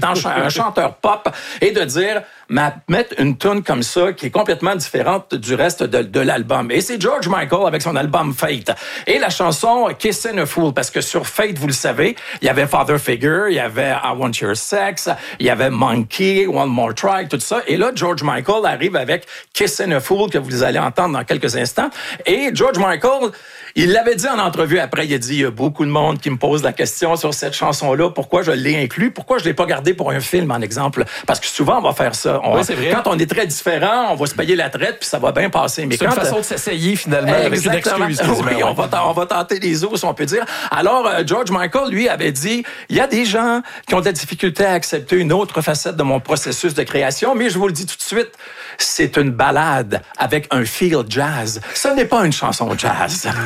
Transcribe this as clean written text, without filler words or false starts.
un chanteur pop et de dire mettre une tune comme ça qui est complètement différente du reste de l'album. Et c'est George Michael avec son album Fate. Et la chanson Kissin' a Fool, parce que sur Fate, vous le savez, il y avait Father Figure, il y avait I Want Your Sex, il y avait Monkey, One More Try, tout ça. Et là, George Michael arrive avec Kissin' a Fool que vous allez entendre dans quelques instants. Et George Michael, il l'avait dit en entrevue après, il a dit, il y a beaucoup de monde qui me pose la question sur cette chanson-là, pourquoi je l'ai inclus, pourquoi je l'ai pas gardé pour un film, en exemple. Parce que souvent, on va faire ça. Oui, c'est vrai. Quand on est très différent, on va se payer la traite, puis ça va bien passer. Mais c'est une façon de s'essayer, finalement, avec une excuse. Oui, on va tenter les os, si on peut dire. Alors, George Michael, lui, avait dit, il y a des gens qui ont de la difficulté à accepter une autre facette de mon processus de création, mais je vous le dis tout de suite, c'est une ballade avec un feel jazz. Ce n'est pas une chanson jazz.